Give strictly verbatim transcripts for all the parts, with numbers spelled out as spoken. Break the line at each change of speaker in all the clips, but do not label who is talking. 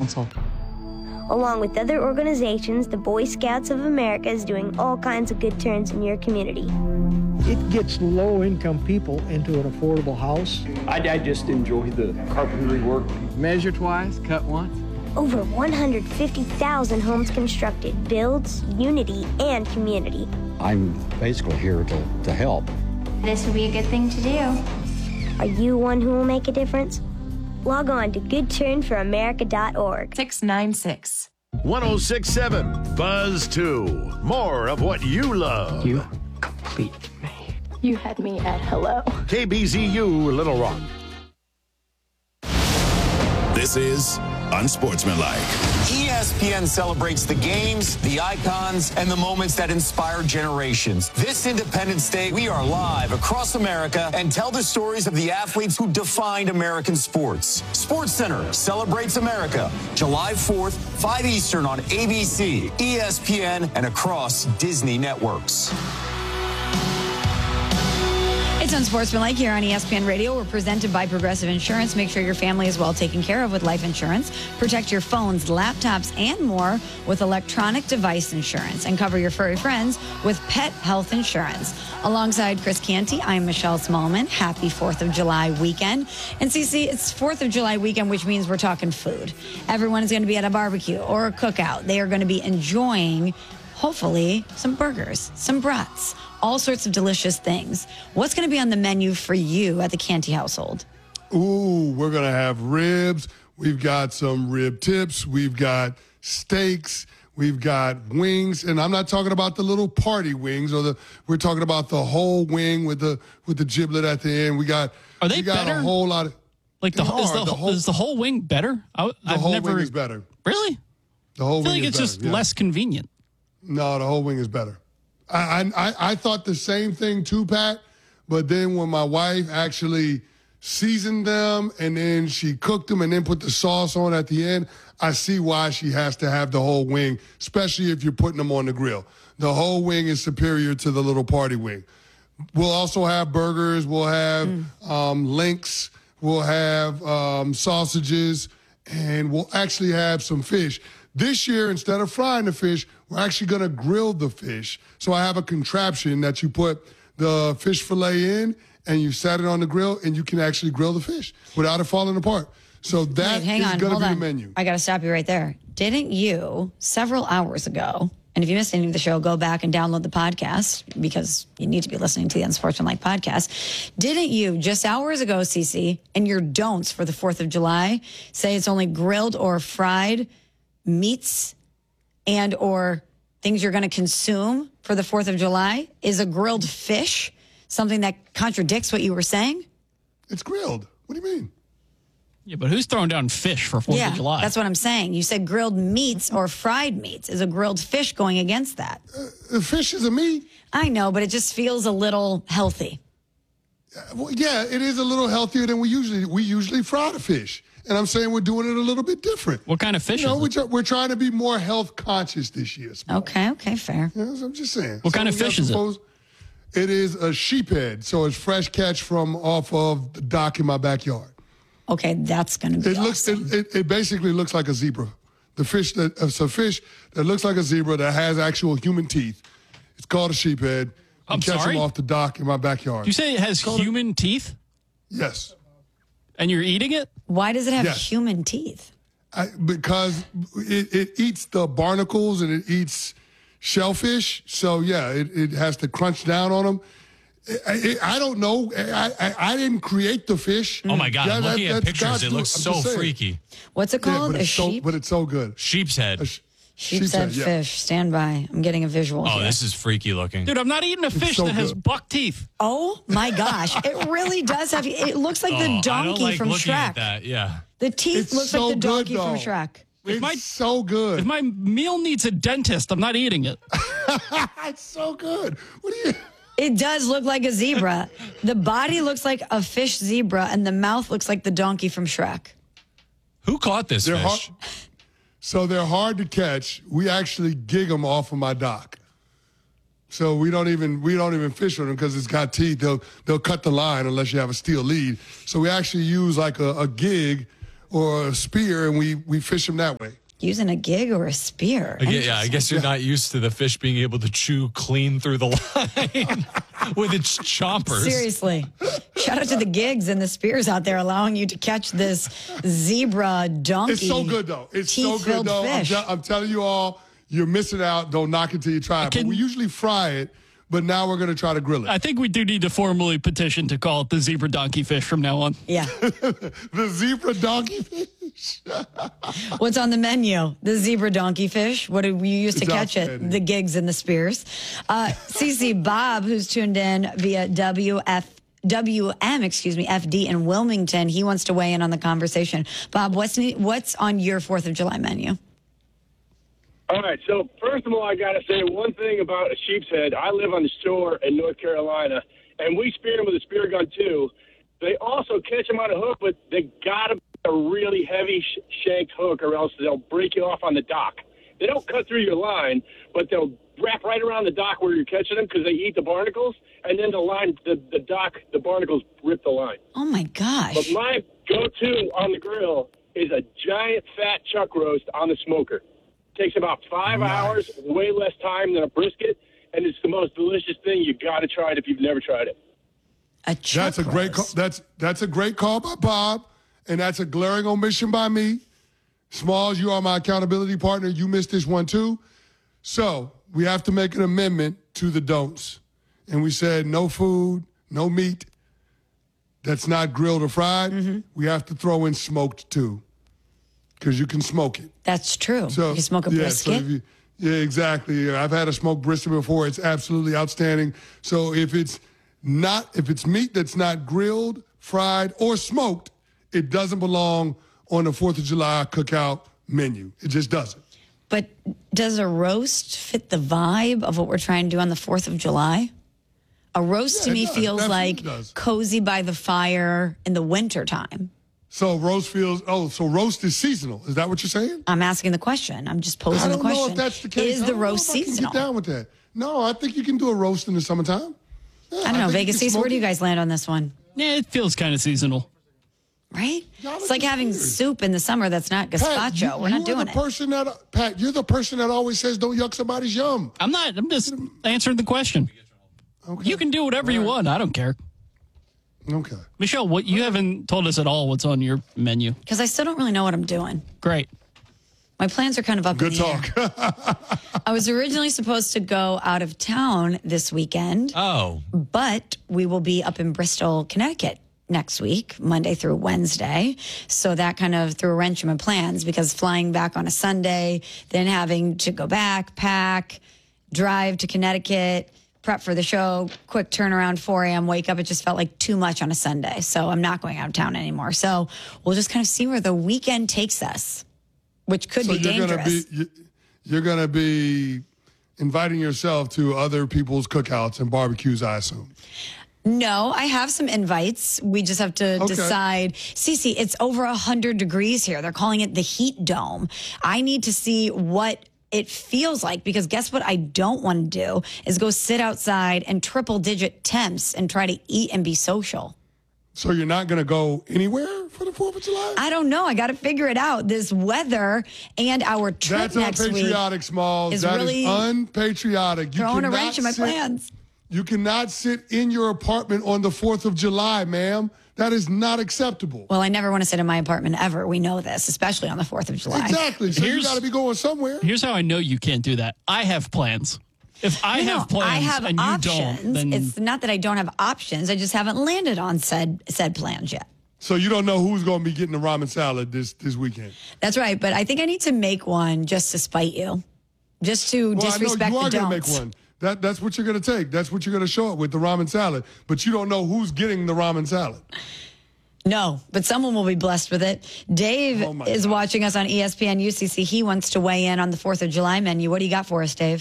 Council.
Along with other organizations, the Boy Scouts of America is doing all kinds of good turns in your community.
It gets low-income people into an affordable house.
I, I just enjoy the carpentry work.
Measure twice, cut once.
Over one hundred fifty thousand homes constructed builds unity and community.
I'm basically here to, to help.
This would be a good thing to do.
Are you one who will make a difference? Log on to good turn for america dot org.
six nine six.
one oh six point seven Buzz two. More of what you love.
You complete me.
You had me at hello.
K B Z U Little Rock.
This is Unsportsmanlike.
E S P N celebrates the games, the icons, and the moments that inspire generations. This Independence Day, we are live across America and tell the stories of the athletes who defined American sports. SportsCenter celebrates America, July fourth, five Eastern on A B C, E S P N, and across Disney networks.
It's Unsportsmanlike here on E S P N Radio. We're presented by Progressive Insurance. Make sure your family is well taken care of with life insurance. Protect your phones, laptops, and more with electronic device insurance. And cover your furry friends with pet health insurance. Alongside Chris Canty, I'm Michelle Smallman. Happy fourth of July weekend. And C C, it's fourth of July weekend, which means we're talking food. Everyone is going to be at a barbecue or a cookout. They are going to be enjoying, hopefully, some burgers, some brats, all sorts of delicious things. What's going to be on the menu for you at the Canty household?
Ooh, we're going to have ribs. We've got some rib tips. We've got steaks. We've got wings. And I'm not talking about the little party wings or the, we're talking about the whole wing with the, with the giblet at the end. We got,
Are they
we got
better?
a whole lot of,
like the,
hard.
is the,
the whole,
is the whole wing better? I,
the
I've
whole
never,
wing is better.
Really?
The whole
I feel
wing
like
is
it's
better,
just
yeah.
less convenient.
No, the whole wing is better. I, I I thought the same thing too, Pat. But then when my wife actually seasoned them and then she cooked them and then put the sauce on at the end, I see why she has to have the whole wing, especially if you're putting them on the grill. The whole wing is superior to the little party wing. We'll also have burgers. We'll have mm. um, links. We'll have um, sausages. And we'll actually have some fish. This year, instead of frying the fish, we're actually going to grill the fish. So I have a contraption that you put the fish fillet in, and you set it on the grill, and you can actually grill the fish without it falling apart. So that
Wait,
is going to be
on.
the menu.
I got to stop you right there. Didn't you, several hours ago, and if you missed any of the show, go back and download the podcast because you need to be listening to the Unsportsmanlike podcast. Didn't you, just hours ago, Cece, and your don'ts for the fourth of July, say it's only grilled or fried meats and or things you're going to consume for the fourth of July? Is a grilled fish something that contradicts what you were saying?
It's grilled. What do you mean?
Yeah, but who's throwing down fish for fourth
yeah,
of July?
That's what I'm saying. You said grilled meats or fried meats. Is a grilled fish going against that?
Uh, the fish is a meat.
I know, but it just feels a little healthy.
Uh, well, yeah, it is a little healthier than we usually we usually fry the fish. And I'm saying we're doing it a little bit different.
What kind of fish
you know,
is it?
We're, we're trying to be more health conscious this year. Small.
Okay, okay, fair.
You know, so I'm just saying.
What
so
kind of fish is it?
It is a sheephead, so it's fresh catch from off of the dock in my backyard.
Okay, that's going to be
It looks.
awesome.
It, it, it basically looks like a zebra. The fish that it's a fish that looks like a zebra that has actual human teeth. It's called a sheephead.
I'm
you catch
sorry?
them off the dock in my backyard.
You say it has human a, teeth?
Yes.
And you're eating it?
Why does it have
yes.
human teeth?
I, because it, it eats the barnacles and it eats shellfish. So yeah, it, it has to crunch down on them. I, I don't know. I, I, I didn't create the fish.
Oh my God!
That,
I'm looking
that,
at pictures.
God's
It looks
doing,
so freaky.
What's it called?
Yeah,
a
it's
sheep?
So, but it's so good.
Sheep's head.
Sh-
Sheep's head
yeah.
fish. Stand by. I'm getting a visual.
Oh,
here.
this is freaky looking.
Dude, I'm not eating a fish
so
that has
good.
buck teeth.
Oh my gosh! It really does have. It looks like
oh,
the
I
donkey
don't like
from
looking
Shrek.
At that. Yeah.
The teeth
It's
looks
so
like the donkey
good,
from
though.
Shrek.
If
It's
my,
so good.
If my meal needs a dentist, I'm not eating it.
It's so good. What do you?
It does look like a zebra. The body looks like a fish zebra, and the mouth looks like the donkey from Shrek.
Who caught this
They're
fish?
hard, so they're hard to catch. We actually gig them off of my dock. So we don't even we don't even fish on them because it's got teeth. They'll they'll cut the line unless you have a steel lead. So we actually use like a, a gig or a spear, and we, we fish them that way.
Using a gig or a spear.
I guess, yeah, I guess you're not used to the fish being able to chew clean through the line with its chompers.
Seriously. Shout out to the gigs and the spears out there allowing you to catch this zebra donkey.
It's so good, though. It's so good, though. I'm, te- I'm telling you all, you're missing out. Don't knock it till you try it.
Can,
but we usually fry it, but now we're going to try to grill it.
I think we do need to formally petition to call it the zebra donkey fish from now on.
Yeah.
The zebra donkey fish.
What's on the menu? The zebra donkey fish. What did we use to
It's
catch it? The gigs and the spears. Uh, C C Bob, who's tuned in via W F W M, excuse me, F D in Wilmington. He wants to weigh in on the conversation. Bob, what's what's on your fourth of July menu?
All right, so first of all, I got to say one thing about a sheep's head. I live on the shore in North Carolina, and we spear them with a spear gun, too. They also catch them on a hook, but they got to be a really heavy sh- shanked hook, or else they'll break you off on the dock. They don't cut through your line, but they'll wrap right around the dock where you're catching them because they eat the barnacles, and then the line, the, the dock, the barnacles rip the line.
Oh, my gosh.
But my go-to on the grill is a giant fat chuck roast on the smoker. Takes about five nice. hours, way less time than a brisket, and it's the most delicious thing. You got to try it if you've never tried it.
A chuck
That's a
roast.
great call. That's that's a great call by Bob, and that's a glaring omission by me. Smalls, you are my accountability partner. You missed this one too. So we have to make an amendment to the don'ts, and we said no food, no meat that's not grilled or fried. Mm-hmm. We have to throw in smoked too. Because you can smoke it.
That's true.
So,
you can smoke a
yeah,
brisket.
So if you, yeah, exactly. I've had a smoked brisket before. It's absolutely outstanding. So if it's not, if it's meat that's not grilled, fried, or smoked, it doesn't belong on the fourth of July cookout menu. It just doesn't.
But does a roast fit the vibe of what we're trying to do on the fourth of July? A roast
Yeah,
to
it
me
does.
feels
It
like
does.
cozy by the fire in the wintertime.
So roast feels, oh, so roast is seasonal. Is that what you're saying?
I'm asking the question. I'm just posing
I
the
don't
question.
know if that's the case.
Is
I
the
don't know
roast
if I can
seasonal?
get down with that. No, I think you can do a roast in the summertime. Yeah,
I don't know.
think
Vegas
you can
East,
smoke
where do you
it.
guys land on this one?
Yeah, it feels kind of seasonal.
Right?
Y'all
It's
are
like having
weird.
soup in the summer that's not
Pat,
gazpacho.
you,
We're not
you
doing
are the
it.
person that, Pat, you're the person that always says don't yuck somebody's yum.
I'm not. I'm just answering the question.
Okay.
You can do whatever you
All right.
want. I don't care.
Okay.
Michelle, what you haven't told us at all what's on your menu.
Because I still don't really know what I'm doing.
Great.
My plans are kind of up
Good
in the air.
talk.
I was originally supposed to go out of town this weekend,
Oh,
but we will be up in Bristol, Connecticut next week, Monday through Wednesday. So that kind of threw a wrench in my plans because flying back on a Sunday, then having to go back, pack, drive to Connecticut, prep for the show, quick turnaround, four a.m. wake up. It just felt like too much on a Sunday. So I'm not going out of town anymore. So we'll just kind of see where the weekend takes us, which could
so
be
you're
dangerous.
gonna be you- you're gonna be inviting yourself to other people's cookouts and barbecues, I assume.
No, I have some invites. We just have to
Okay.
decide. Cece, it's over one hundred degrees here. They're calling it the heat dome. I need to see what it feels like because guess what I don't want to do is go sit outside and triple digit temps and try to eat and be social.
So you're not gonna go anywhere for the Fourth of July?
I don't know. I got to figure it out. This weather and our trip
That's
next week
unpatriotic, Smalls.
is
That is
really
unpatriotic. You
throwing a
cannot
wrench in my
sit-
plans.
You cannot sit in your apartment on the fourth of July, ma'am. That is not acceptable.
Well, I never want to sit in my apartment ever. We know this, especially on the fourth of July.
Exactly. So you
Here's-
got to be going somewhere.
Here's how I know you can't do that. I have plans. If I
No,
have plans
I have
and you
options.
don't, then
It's not that I don't have options. I just haven't landed on said said plans yet.
So you don't know who's going to be getting the ramen salad this, this weekend.
That's right. But I think I need to make one just to spite you, just to
Well,
disrespect
I know you are
the
going to make
don'ts.
one. That, that's what you're going to take. That's what you're going to show up with the ramen salad. But you don't know who's getting the ramen salad.
No, but someone will be blessed with it. Dave
Oh, my
is
God.
watching us on E S P N U C C. He wants to weigh in on the fourth of July menu. What do you got for us, Dave?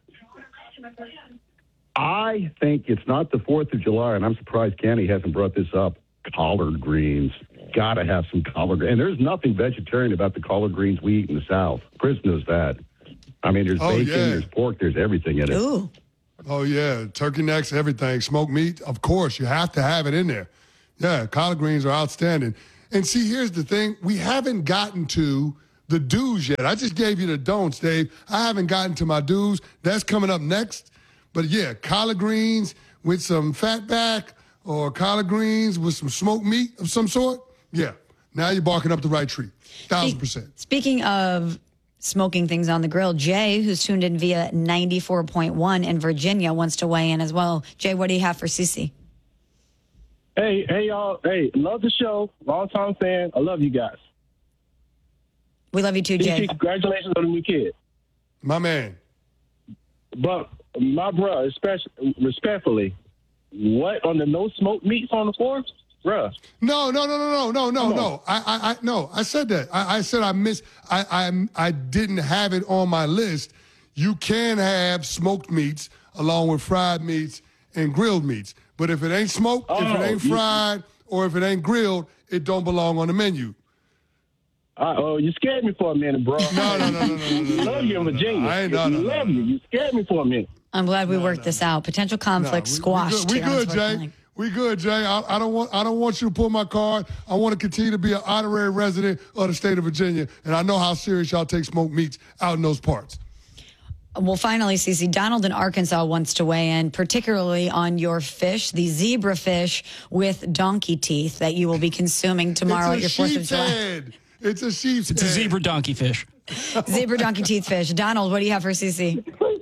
I think it's not the fourth of July, and I'm surprised Kenny hasn't brought this up. Collard greens. Got to have some collard greens. And there's nothing vegetarian about the collard greens we eat in the South. Chris knows that. I mean, there's
Oh,
bacon,
yeah.
there's pork, there's everything in it.
Ooh.
Oh, yeah. Turkey necks, everything. Smoked meat, of course. You have to have it in there. Yeah, collard greens are outstanding. And see, here's the thing. We haven't gotten to the do's yet. I just gave you the don'ts, Dave. I haven't gotten to my do's. That's coming up next. But, yeah, collard greens with some fat back or collard greens with some smoked meat of some sort. Yeah, now you're barking up the right tree. Thousand percent.
Speaking of smoking things on the grill, Jay, who's tuned in via ninety-four point one in Virginia, wants to weigh in as well. Jay, what do you have for Cece?
Hey, hey, y'all. Hey, love the show. Long time fan. I love you guys.
We love you too, Jay.
Congratulations on the new kid.
My man.
But my bro, especially respectfully, what on the no smoke meats on the floor? Bruh.
No, no, no, no, no, no, no, no. I, I, I, no. I said that. I, I said I missed. I, I, I didn't have it on my list. You can have smoked meats along with fried meats and grilled meats, but if it ain't smoked,
oh,
if it ain't fried, or if it ain't grilled, it don't belong on the menu.
Uh, oh, you scared me for a minute, bro.
No, no, no, no, no, no, no.
Love you in Virginia.
I ain't no, no,
love
no, no.
you. You scared me for a minute.
I'm glad we no, worked no, this out. Potential conflict
no, we,
squashed.
We good, we good Jay. We good, Jay. I, I don't want I don't want you to pull my card. I want to continue to be an honorary resident of the state of Virginia, and I know how serious y'all take smoked meats out in those parts.
Well, finally, Cece, Donald in Arkansas wants to weigh in, particularly on your fish, the zebra fish with donkey teeth that you will be consuming tomorrow at your fourth of July.
Head. It's a sheep's
It's
head.
a zebra donkey fish.
Zebra donkey teeth fish. Donald, what do you have for Cece?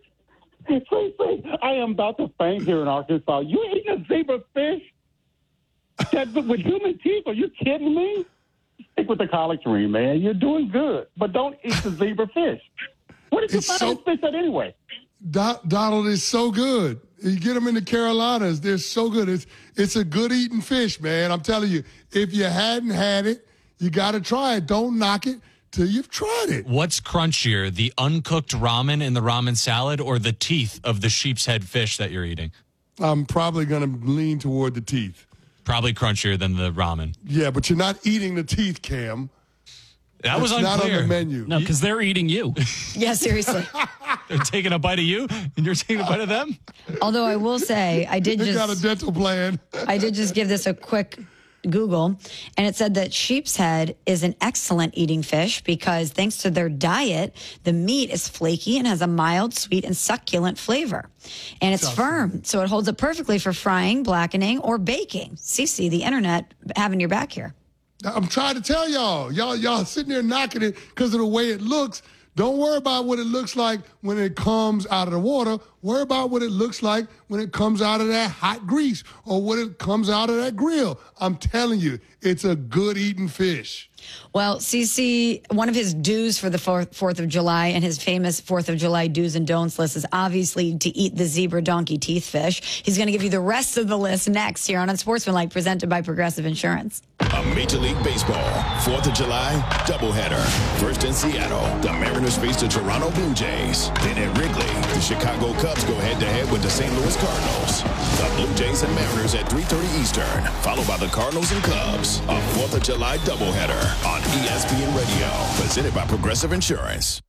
I am about to faint here in Arkansas. You eating a zebra fish? That, with human teeth? Are you kidding me? Stick with the collard green, man. You're doing good. But don't eat the zebra fish. What did you
It's
find
so-
this fish at anyway?
Do- Donald is so good. You get them in the Carolinas, they're so good. It's it's a good eating fish, man. I'm telling you, if you hadn't had it, you got to try it. Don't knock it till you've tried it.
What's crunchier, the uncooked ramen in the ramen salad or the teeth of the sheep's head fish that you're eating?
I'm probably going to lean toward the teeth.
Probably crunchier than the ramen.
Yeah, but you're not eating the teeth, Cam.
That was
It's
unclear.
not on the menu.
No, because they're eating you.
Yeah, seriously.
They're taking a bite of you, and you're taking a bite of them?
Although I will say, I did
They
just...
got a dental plan.
I did just give this a quick Google, and it said that sheep's head is an excellent eating fish because thanks to their diet, the meat is flaky and has a mild, sweet, and succulent flavor. And it's firm, so it holds up perfectly for frying, blackening, or baking. Cece, the internet having your back here.
I'm trying to tell y'all. Y'all y'all sitting there knocking it because of the way it looks. Don't worry about what it looks like when it comes out of the water. Worry about what it looks like when it comes out of that hot grease or when it comes out of that grill. I'm telling you, it's a good eating fish.
Well, Cece, one of his do's for the fourth of July and his famous fourth of July do's and don'ts list is obviously to eat the zebra donkey teeth fish. He's going to give you the rest of the list next here on Unsportsmanlike, presented by Progressive Insurance.
A Major League Baseball fourth of July doubleheader. First in Seattle, the Mariners face the Toronto Blue Jays. Then at Wrigley, the Chicago Cubs go head-to-head with the Saint Louis Cardinals. The Blue Jays and Mariners at three thirty Eastern, followed by the Cardinals and Cubs. A fourth of July doubleheader on E S P N Radio, presented by Progressive Insurance.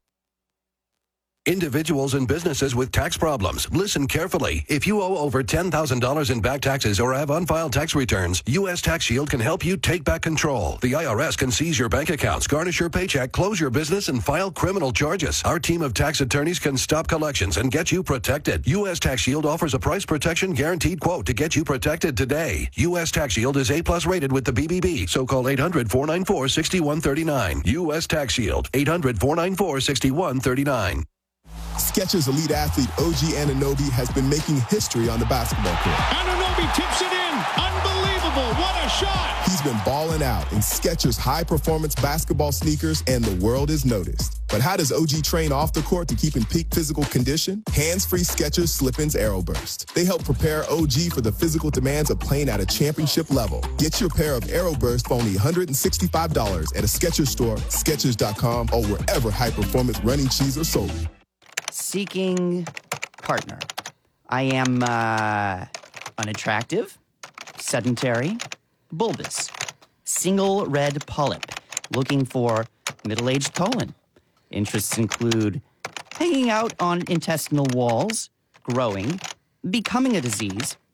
Individuals and businesses with tax problems, listen carefully. If you owe over ten thousand dollars in back taxes or have unfiled tax returns, U S Tax Shield can help you take back control. The I R S can seize your bank accounts, garnish your paycheck, close your business, and file criminal charges. Our team of tax attorneys can stop collections and get you protected. U S Tax Shield offers a price protection guaranteed quote to get you protected today. U S Tax Shield is A-plus rated with the B B B, so call eight hundred, four nine four, six one three nine. U S Tax Shield, eight hundred, four nine four, six one three nine.
Skechers elite athlete O G Anunoby has been making history on the basketball court.
Anunoby tips it in. Unbelievable. What a shot.
He's been balling out in Skechers high-performance basketball sneakers, and the world is noticed. But how does O G train off the court to keep in peak physical condition? Hands-free Skechers Slip-ins Aeroburst. They help prepare O G for the physical demands of playing at a championship level. Get your pair of Aeroburst for only one hundred sixty-five dollars at a Skechers store, Skechers dot com, or wherever high-performance running shoes are sold.
Seeking partner. I am uh, unattractive, sedentary, bulbous, single red polyp, looking for middle-aged colon. Interests include hanging out on intestinal walls, growing, becoming a disease,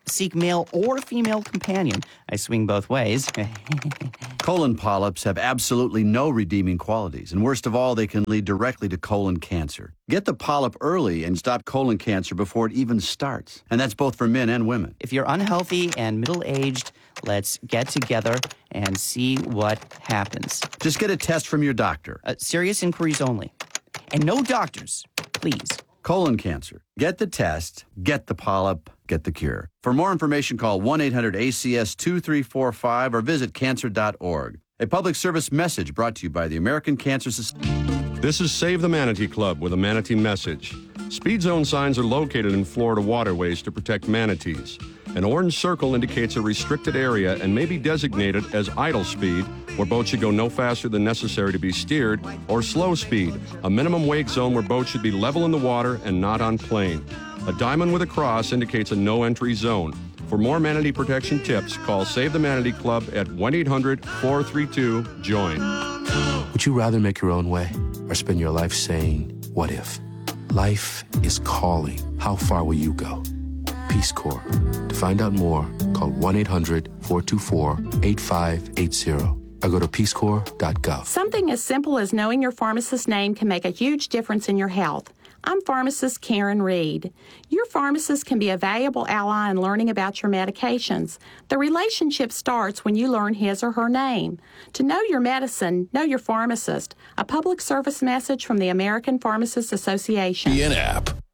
Seek male or female companion. I swing both ways.
Colon polyps have absolutely no redeeming qualities, and worst of all, they can lead directly to colon cancer. Get the polyp early and stop colon cancer before it even starts. And that's both for men and women.
If you're unhealthy and middle-aged, let's get together and see what happens.
Just get a test from your doctor.
Uh, serious inquiries only. And no doctors, please.
Colon cancer. Get the test, get the polyp, get the cure. For more information, call one eight hundred A C S two three four five or visit cancer dot org. A public service message brought to you by the American Cancer Society.
This is Save the Manatee Club with a manatee message. Speed zone signs are located in Florida waterways to protect manatees. An orange circle indicates a restricted area and may be designated as idle speed, where boats should go no faster than necessary to be steered, or slow speed, a minimum wake zone where boats should be level in the water and not on plane. A diamond with a cross indicates a no-entry zone. For more manatee protection tips, call Save the Manatee Club at one eight hundred four three two join.
Would you rather make your own way or spend your life saying, what if? Life is calling. How far will you go? Peace Corps. To find out more, call one eight hundred four two four eight five eight zero or go to peace corps dot gov.
Something as simple as knowing your pharmacist's name can make a huge difference in your health. I'm pharmacist Karen Reed. Your pharmacist can be a valuable ally in learning about your medications. The relationship starts when you learn his or her name. To know your medicine, know your pharmacist. A public service message from the American Pharmacists Association.
Be an app.